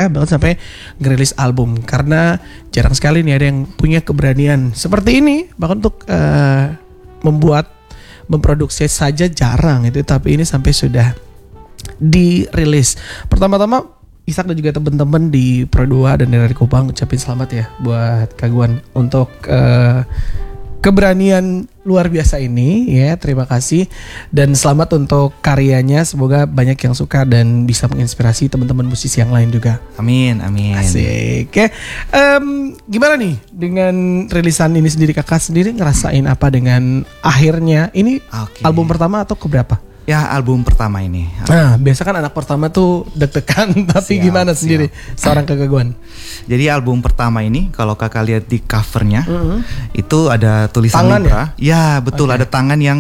ya, bahkan sampai ngerilis album. Karena jarang sekali nih ada yang punya keberanian seperti ini, bahkan untuk memproduksi saja jarang itu, tapi ini sampai sudah dirilis. Pertama-tama Ishak dan juga teman-teman di Pro 2 dan dari Kupang ucapin selamat ya buat Kak Guan untuk keberanian luar biasa ini ya. Terima kasih dan selamat untuk karyanya, semoga banyak yang suka dan bisa menginspirasi teman-teman musisi yang lain juga. Amin, amin. Asik. Oke. Gimana nih dengan rilisan ini sendiri, Kakak sendiri ngerasain apa dengan akhirnya ini? Album pertama atau keberapa? Ya, album pertama ini. Nah, biasa kan anak pertama tuh deg-degan, tapi gimana sendiri seorang Kakak Guan? Jadi album pertama ini kalau Kakak lihat di covernya itu ada tulisan tangan Libra. Ya, betul, ada tangan yang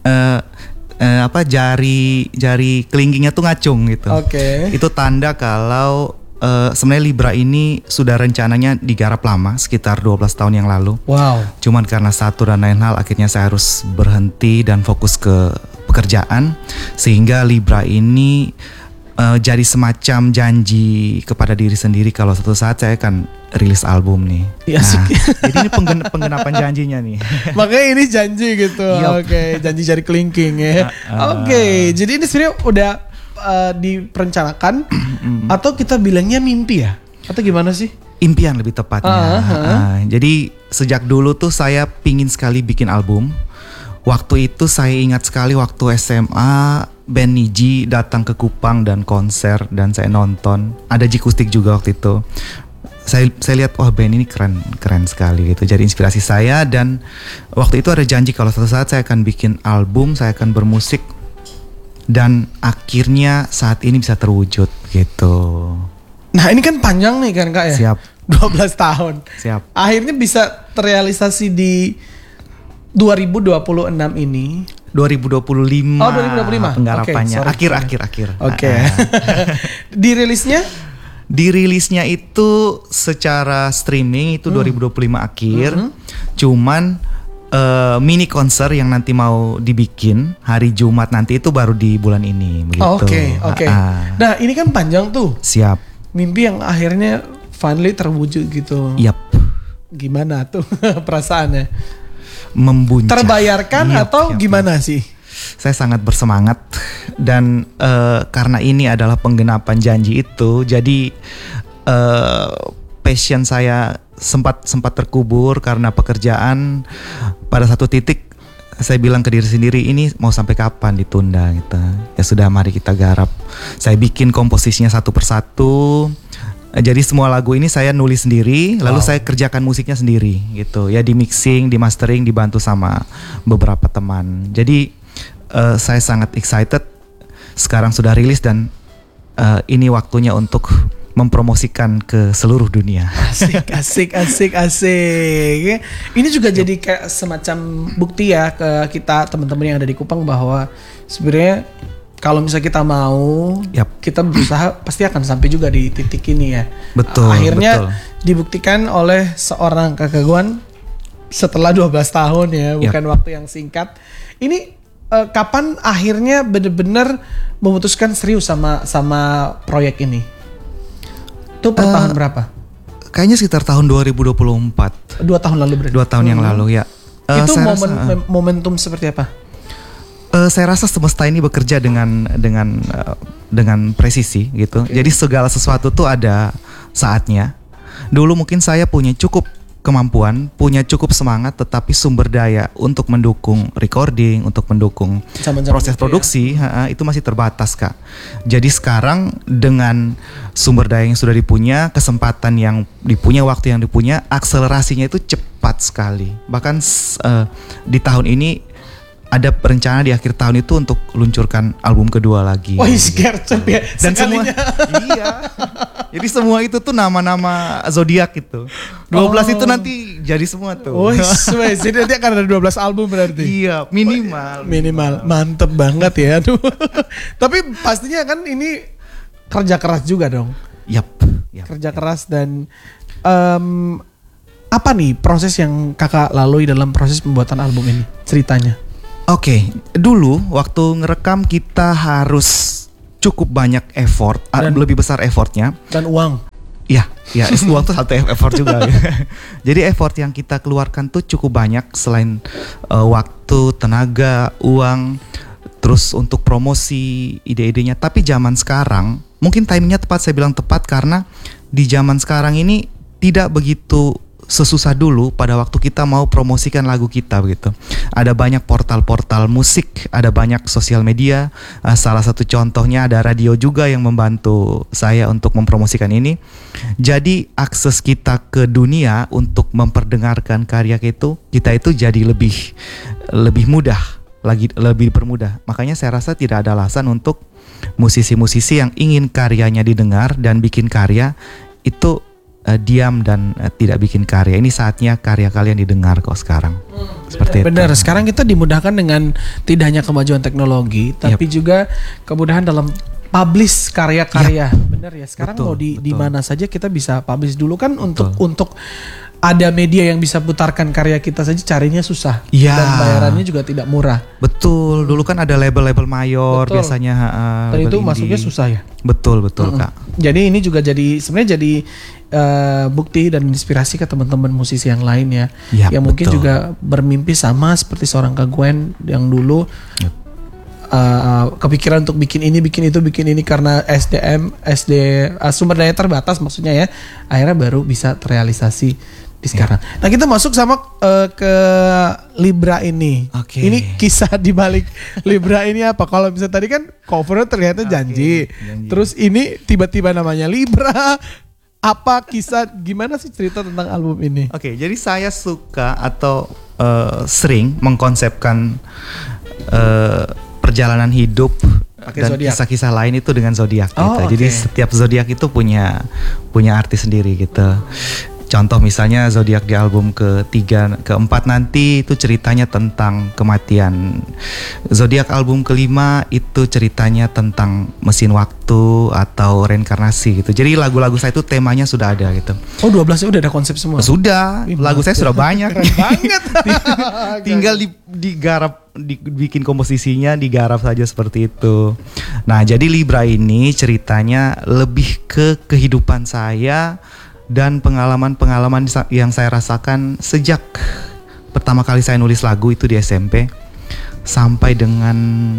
jari kelingkingnya tuh ngacung gitu. Itu tanda kalau sebenarnya Libra ini sudah rencananya digarap lama, sekitar 12 tahun yang lalu. Wow. Cuman karena satu dan lain hal akhirnya saya harus berhenti dan fokus ke pekerjaan, sehingga Libra ini jadi semacam janji kepada diri sendiri kalau suatu saat saya akan rilis album nih. Jadi ini penggenapan janjinya nih. Makanya ini janji gitu. Janji jari kelingking ya. Jadi ini sebenarnya udah diperencanakan atau kita bilangnya mimpi ya? Atau gimana sih? Impian lebih tepatnya. Jadi sejak dulu tuh saya pingin sekali bikin album. Waktu itu saya ingat sekali waktu SMA band Niji datang ke Kupang dan konser dan saya nonton. Ada Jikustik juga waktu itu. Saya lihat wah band ini keren sekali gitu. Jadi inspirasi saya, dan waktu itu ada janji kalau suatu saat saya akan bikin album, saya akan bermusik, dan akhirnya saat ini bisa terwujud gitu. Nah ini kan panjang nih kan Kak ya? Siap. 12 tahun. Siap. Akhirnya bisa terrealisasi di 2026 ini. 2025. Oh 2025. Penggarapannya. Akhir. Dirilisnya itu secara streaming itu 2025 akhir. Cuman mini konser yang nanti mau dibikin hari Jumat nanti itu baru di bulan ini begitu. Nah, ini kan panjang tuh. Siap. Mimpi yang akhirnya finally terwujud gitu. Gimana tuh perasaannya? Membuncah. Terbayarkan atau gimana sih? Saya sangat bersemangat dan karena ini adalah penggenapan janji itu, jadi passion saya sempat terkubur karena pekerjaan. Pada satu titik saya bilang ke diri sendiri, ini mau sampai kapan ditunda gitu. Ya sudah, mari kita garap. Saya bikin komposisinya satu persatu. Jadi semua lagu ini saya nulis sendiri, lalu saya kerjakan musiknya sendiri gitu. Ya di mixing, di mastering dibantu sama beberapa teman. Jadi saya sangat excited. Sekarang sudah rilis dan ini waktunya untuk mempromosikan ke seluruh dunia. Asik. Ini juga jadi kayak semacam bukti ya ke kita teman-teman yang ada di Kupang bahwa sebenarnya kalau misalnya kita mau, kita berusaha pasti akan sampai juga di titik ini ya. Betul. Akhirnya dibuktikan oleh seorang Kakak Guan setelah 12 tahun ya, bukan waktu yang singkat. Ini kapan akhirnya benar-benar memutuskan serius sama proyek ini? Itu per tahun berapa? Kayaknya sekitar tahun 2024. 2 tahun lalu berarti? 2 tahun yang lalu ya. Itu momentum seperti apa? Saya rasa semesta ini bekerja dengan presisi gitu. Jadi segala sesuatu tuh ada saatnya. Dulu mungkin saya punya cukup kemampuan, punya cukup semangat, tetapi sumber daya untuk mendukung recording, untuk mendukung proses produksi itu masih terbatas Kak. Jadi sekarang dengan sumber daya yang sudah dipunya, kesempatan yang dipunya, waktu yang dipunya, akselerasinya itu cepat sekali. Bahkan di tahun ini ada perencana di akhir tahun itu untuk luncurkan album kedua lagi. Wah, gercep ya. Dan semua Jadi semua itu tuh nama-nama zodiak itu. 12 itu nanti jadi semua tuh. Oh, jadi nanti akan ada 12 album berarti. Iya, minimal. Mantep banget ya. Aduh. Tapi pastinya kan ini kerja keras juga dong. Yap. Kerja keras dan apa nih proses yang Kakak lalui dalam proses pembuatan album ini? Ceritanya. Oke, dulu waktu ngerekam kita harus cukup banyak effort, lebih besar effortnya. Dan uang. Ya, uang tuh satu effort juga. Jadi effort yang kita keluarkan tuh cukup banyak selain waktu, tenaga, uang, terus untuk promosi ide-idenya. Tapi zaman sekarang, mungkin timingnya tepat, saya bilang tepat karena di zaman sekarang ini tidak begitu sesusah dulu pada waktu kita mau promosikan lagu kita begitu. Ada banyak portal-portal musik, ada banyak sosial media. Salah satu contohnya ada radio juga yang membantu saya untuk mempromosikan ini. Jadi akses kita ke dunia untuk memperdengarkan karya kita itu jadi lebih mudah, lebih bermudah. Makanya saya rasa tidak ada alasan untuk musisi-musisi yang ingin karyanya didengar dan bikin karya itu diam dan tidak bikin karya. Ini saatnya karya kalian didengar kok sekarang. Seperti benar. itu. Sekarang kita dimudahkan dengan tidak hanya kemajuan teknologi, tapi juga kemudahan dalam publish karya-karya. Benar ya. Sekarang betul, mau di mana saja kita bisa publish. Dulu kan untuk ada media yang bisa putarkan karya kita saja carinya susah. Ya. Dan bayarannya juga tidak murah. Betul. Dulu kan ada label-label mayor biasanya. Dan itu indie. masuknya susah ya. Betul Kak. Jadi ini juga sebenarnya jadi bukti dan inspirasi ke teman-teman musisi yang lain ya, yang mungkin juga bermimpi sama seperti seorang Kak Gwen yang dulu kepikiran untuk bikin ini, bikin itu, bikin ini karena sumber daya terbatas maksudnya ya, akhirnya baru bisa terrealisasi di sekarang. Nah kita masuk sama ke Libra ini. Ini kisah di balik Libra ini apa? Kalau misalnya tadi kan covernya terlihatnya janji. Terus ini tiba-tiba namanya Libra. Apa kisah, gimana sih cerita tentang album ini? Jadi saya suka atau sering mengkonsepkan perjalanan hidup dan kisah-kisah lain itu dengan zodiak gitu. Jadi setiap zodiak itu punya arti sendiri gitu. Contoh misalnya zodiak di album ketiga, keempat nanti itu ceritanya tentang kematian. Zodiak album kelima itu ceritanya tentang mesin waktu atau reinkarnasi gitu. Jadi lagu-lagu saya itu temanya sudah ada gitu. 12 udah ada konsep semua? Sudah, lagu saya sudah banyak. Keren banget. Tinggal digarap, dibikin komposisinya, digarap saja seperti itu. Nah jadi Libra ini ceritanya lebih ke kehidupan saya dan pengalaman-pengalaman yang saya rasakan sejak pertama kali saya nulis lagu itu di SMP sampai dengan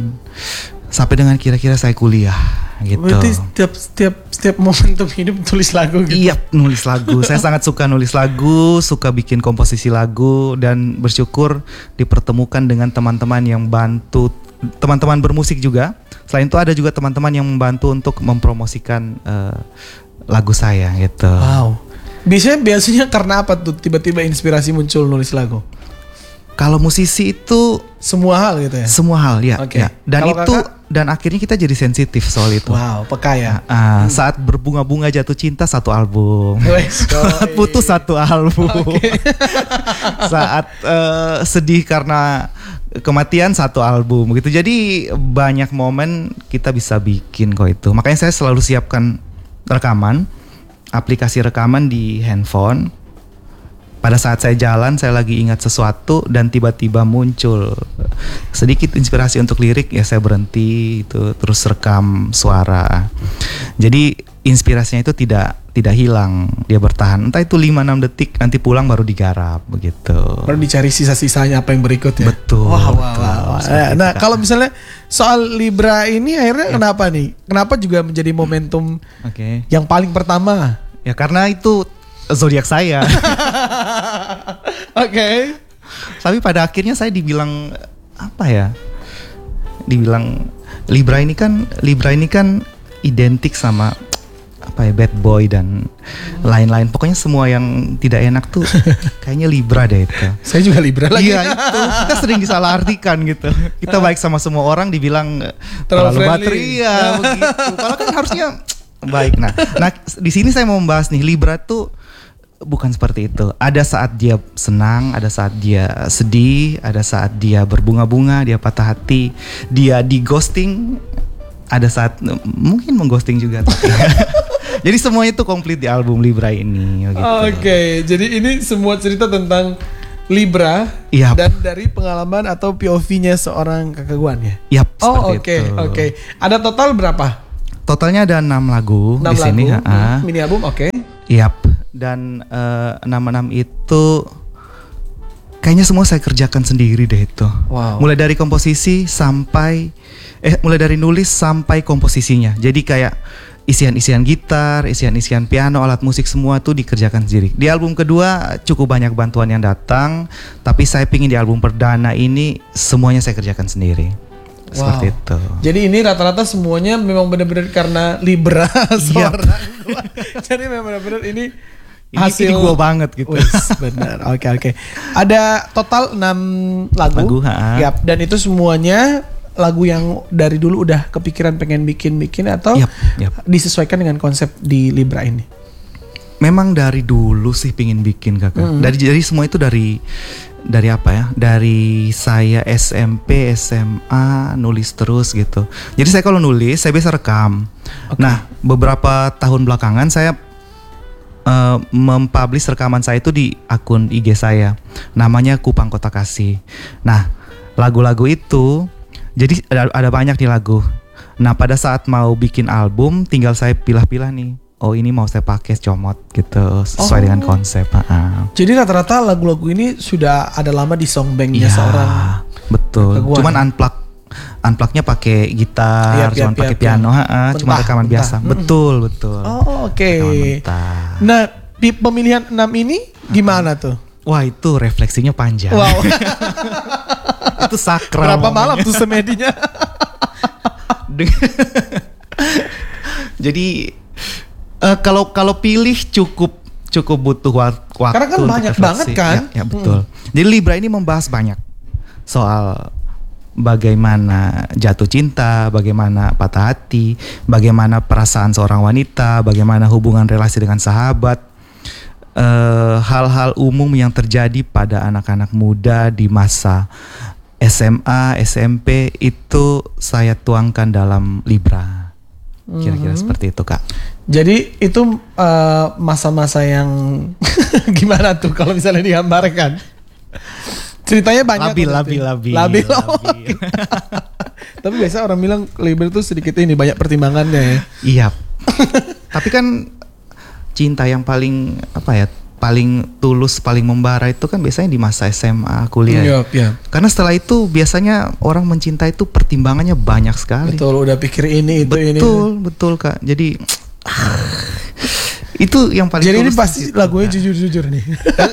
kira-kira saya kuliah gitu. Berarti setiap momentum hidup tulis lagu gitu. Iya, nulis lagu. Saya sangat suka nulis lagu, suka bikin komposisi lagu dan bersyukur dipertemukan dengan teman-teman yang bantu, teman-teman bermusik juga. Selain itu ada juga teman-teman yang membantu untuk mempromosikan lagu saya gitu. Wow. Biasanya karena apa tuh tiba-tiba inspirasi muncul nulis lagu? Kalau musisi itu semua hal gitu ya? Semua hal ya. Okay. Ya. Dan kalo itu kakak? Dan akhirnya kita jadi sensitif soal itu. Wow, peka ya. Saat berbunga-bunga jatuh cinta satu album. Saat putus satu album. Saat sedih karena kematian satu album gitu. Jadi banyak momen kita bisa bikin kok itu. Makanya saya selalu siapkan rekaman, aplikasi rekaman di handphone. Pada saat saya jalan, saya lagi ingat sesuatu dan tiba-tiba muncul sedikit inspirasi untuk lirik, ya saya berhenti itu terus rekam suara. Jadi inspirasinya itu tidak hilang, dia bertahan. Entah itu 5-6 detik, nanti pulang baru digarap begitu. Baru dicari sisa-sisanya apa yang berikutnya. Betul. Wow. Nah, kalau misalnya soal Libra ini akhirnya kenapa nih? Kenapa juga menjadi momentum yang paling pertama? Ya karena itu zodiak saya. Oke. Tapi pada akhirnya saya dibilang apa ya? Dibilang Libra ini kan identik sama apa ya, bad boy dan lain-lain. Pokoknya semua yang tidak enak tuh kayaknya Libra deh itu. Saya juga Libra lagi. Iya itu. Kita sering disalahartikan gitu. Kita baik sama semua orang dibilang terlalu bateria begitu. Padahal kan harusnya baik. Nah di sini saya mau membahas nih, Libra tuh bukan seperti itu. Ada saat dia senang, ada saat dia sedih, ada saat dia berbunga-bunga, dia patah hati, dia di ghosting, ada saat mungkin mengghosting juga. Jadi semuanya itu komplit di album Libra ini. Gitu. Oke, jadi ini semua cerita tentang Libra dan dari pengalaman atau POV-nya seorang Kakak Gwan ya. Yap. Oke. Ada total berapa? Totalnya ada 6 lagu di sini. Mini album, oke. Yap. Dan 66 itu kayaknya semua saya kerjakan sendiri deh itu. Wow. Mulai dari komposisi sampai mulai dari nulis sampai komposisinya. Jadi kayak isian-isian gitar, isian-isian piano, alat musik semua tuh dikerjakan sendiri. Di album kedua cukup banyak bantuan yang datang, tapi saya pingin di album perdana ini semuanya saya kerjakan sendiri. Seperti itu. Jadi ini rata-rata semuanya memang benar-benar karena Libra seorang. Jadi memang benar-benar ini hasil ini gua banget gitu. Benar. Oke. Ada total 6 lagu. Yap, dan itu semuanya lagu yang dari dulu udah kepikiran pengen bikin atau yap. disesuaikan dengan konsep di Libra ini? Memang dari dulu sih pingin bikin kakak. Dari semua itu dari apa ya? Dari saya SMP, SMA nulis terus gitu. Jadi saya kalau nulis saya biasa rekam. Okay. Nah beberapa tahun belakangan saya mempublish rekaman saya itu di akun IG saya. Namanya Kupang Kota Kasih. Nah lagu-lagu itu jadi ada banyak nih lagu. Nah pada saat mau bikin album tinggal saya pilah-pilah nih. Oh ini mau saya pakai comot gitu sesuai dengan konsep. Jadi rata-rata lagu-lagu ini sudah ada lama di songbanknya seorang. Betul. Keguan. Cuman unplugnya pakai gitar, cuman pakai piano, cuma rekaman biasa. Betul. Oh oke. Nah di pemilihan 6 ini gimana tuh? Wah itu refleksinya panjang. Wow. Itu sakral. Berapa malam tuh semedinya? Jadi kalau pilih cukup butuh waktu. Karena kan banyak banget kan. Ya betul. Jadi Libra ini membahas banyak soal bagaimana jatuh cinta, bagaimana patah hati, bagaimana perasaan seorang wanita, bagaimana hubungan relasi dengan sahabat, hal-hal umum yang terjadi pada anak-anak muda di masa SMA, SMP itu saya tuangkan dalam Libra. Kira-kira seperti itu kak. Jadi itu masa-masa yang gimana tuh kalau misalnya digambarkan? Ceritanya banyak. Labil. Tapi biasa orang bilang Libra itu sedikit ini banyak pertimbangannya ya. Iya. Tapi kan cinta yang paling paling tulus, paling membara itu kan biasanya di masa SMA, kuliah. Iya. Karena setelah itu biasanya orang mencintai itu pertimbangannya banyak sekali. Betul, udah pikir ini itu ini. Betul kak. Jadi itu yang paling. Jadi ini pasti lagunya jujur-jujur nih.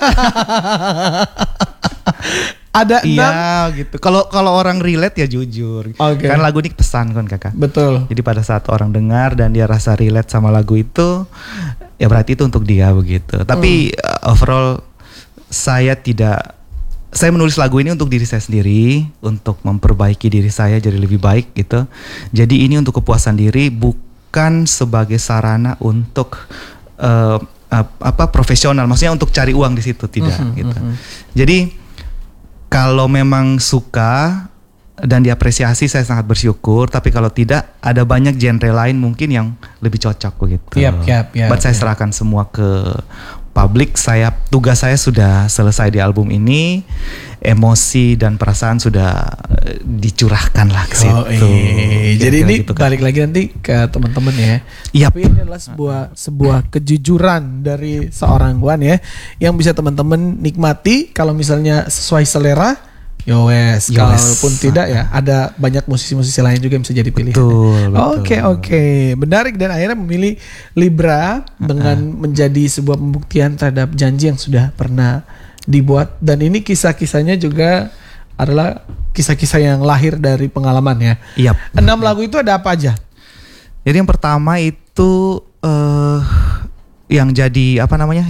Ada 6. Iya gitu. Kalau orang relate ya jujur. Okay. Kan lagu ini pesan kan kakak. Betul. Jadi pada saat orang dengar dan dia rasa relate sama lagu itu, ya berarti itu untuk dia begitu. Tapi overall saya menulis lagu ini untuk diri saya sendiri, untuk memperbaiki diri saya jadi lebih baik gitu. Jadi ini untuk kepuasan diri, bukan sebagai sarana untuk profesional. Maksudnya untuk cari uang di situ tidak gitu. Jadi kalau memang suka dan diapresiasi saya sangat bersyukur. Tapi kalau tidak, ada banyak genre lain mungkin yang lebih cocok begitu. Yap. Buat saya serahkan semua ke publik. Tugas saya sudah selesai di album ini. Emosi dan perasaan sudah dicurahkan lah ke situ. Jadi ini gitu, balik lagi nanti ke teman-teman ya. Yep. Tapi ini adalah sebuah kejujuran dari seorang Guan ya, yang bisa teman-teman nikmati. Kalau misalnya sesuai selera, yowes. Kalaupun tidak ya, ada banyak musisi-musisi lain juga yang bisa jadi pilihan. Oke. Menarik, dan akhirnya memilih Libra dengan menjadi sebuah pembuktian terhadap janji yang sudah pernah dibuat. Dan ini kisah-kisahnya juga adalah kisah-kisah yang lahir dari pengalaman ya. 6 lagu itu ada apa aja? Jadi yang pertama itu yang jadi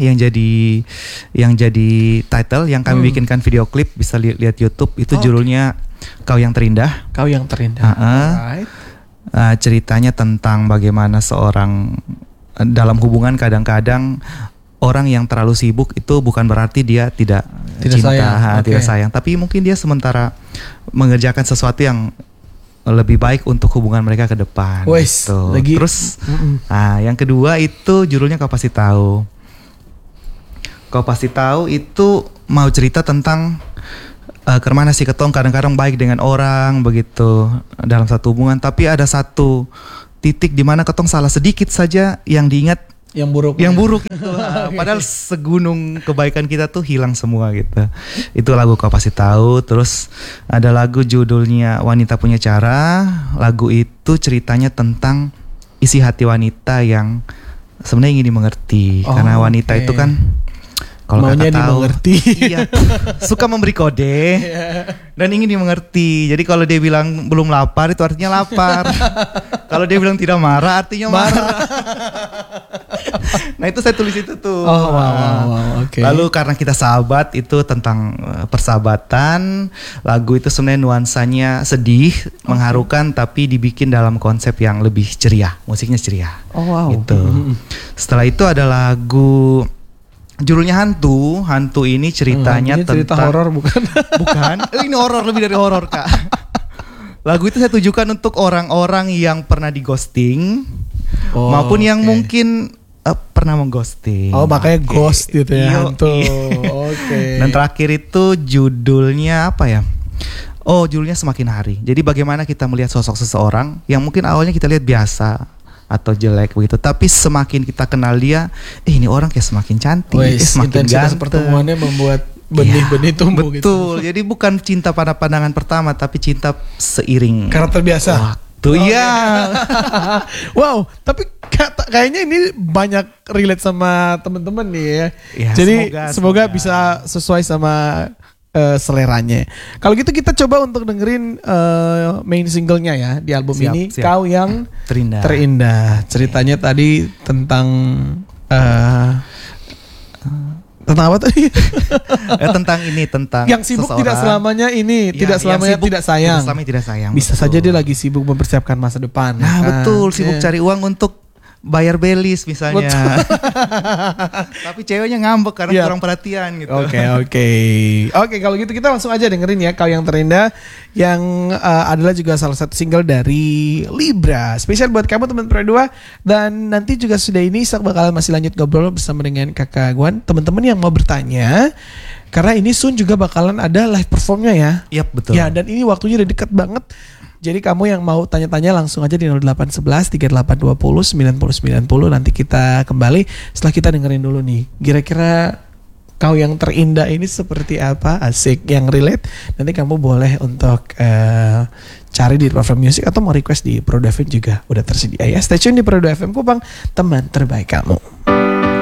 title yang kami bikinkan video klip, bisa lihat YouTube itu judulnya Kau Yang Terindah. Right. Ceritanya tentang bagaimana seorang dalam hubungan kadang-kadang orang yang terlalu sibuk itu bukan berarti dia tidak cinta, tidak sayang, tapi mungkin dia sementara mengerjakan sesuatu yang lebih baik untuk hubungan mereka ke depan. Gitu. Terus, yang kedua itu judulnya Kau Pasti Tahu. Kau Pasti Tahu itu mau cerita tentang kemana si ketong kadang-kadang baik dengan orang begitu dalam satu hubungan, tapi ada satu titik di mana ketong salah sedikit saja yang diingat Yang buruk itu. Padahal segunung kebaikan kita tuh hilang semua gitu. Itu lagu Kau Pasti Tahu. Terus ada lagu judulnya Wanita Punya Cara. Lagu itu ceritanya tentang isi hati wanita yang sebenarnya ingin dimengerti. Karena wanita itu kan kalau maunya kakak tahu, dimengerti. iya, suka memberi kode dan ingin dimengerti. Jadi kalau dia bilang belum lapar itu artinya lapar. Kalau dia bilang tidak marah artinya marah. Nah itu saya tulis itu tuh. Okay. Lalu karena kita sahabat itu tentang persahabatan. Lagu itu sebenarnya nuansanya sedih, mengharukan, tapi dibikin dalam konsep yang lebih ceria. Musiknya ceria. Gitu. Setelah itu ada lagu judulnya Hantu. Hantu ini ceritanya tentang cerita horor bukan? Bukan. Ini horor, lebih dari horor, Kak. Lagu itu saya tujukan untuk orang-orang yang pernah di ghosting maupun yang mungkin pernah mengghosting. Makanya ghost gitu ya, hantu. Dan terakhir itu judulnya apa ya? Judulnya Semakin Hari. Jadi bagaimana kita melihat sosok seseorang yang mungkin awalnya kita lihat biasa atau jelek begitu, tapi semakin kita kenal dia, ini orang kayak semakin cantik, semakin ganteng. Pertemuannya membuat benih-benih tumbuh. Betul. Gitu. Jadi bukan cinta pada pandangan pertama, tapi cinta seiring karakter biasa. Waktu. Iya. Wow, tapi kayaknya ini banyak relate sama teman-teman nih ya. Jadi semoga bisa sesuai sama seleranya. Kalau gitu kita coba untuk dengerin main singlenya ya di album ini. Kau Yang Terindah. Ceritanya tadi tentang apa tadi? Tentang yang sibuk seseorang. Tidak selamanya ini, tidak selamanya tidak sayang. Bisa saja dia lagi sibuk mempersiapkan masa depan. Nah, betul, sibuk cari uang untuk bayar belis misalnya. Tapi ceweknya ngambek karena kurang perhatian gitu. Oke, kalau gitu kita langsung aja dengerin ya Kau Yang Terindah yang adalah juga salah satu single dari Libra. Spesial buat kamu teman Pro 2. Dan nanti juga sudah ini Isak bakalan masih lanjut ngobrol bersama dengan Kakak Gwan. Teman-teman yang mau bertanya, karena ini soon juga bakalan ada live performnya ya. Yap, betul. Ya, dan ini waktunya udah dekat banget. Jadi kamu yang mau tanya-tanya langsung aja di 0811 3820 9090. Nanti kita kembali setelah kita dengerin dulu nih. Kira-kira Kau Yang Terindah ini seperti apa? Asik, yang relate. Nanti kamu boleh untuk cari di platform music atau mau request di Pro FM juga udah tersedia ya. Stay tune di Pro FM Kupang, teman terbaik kamu.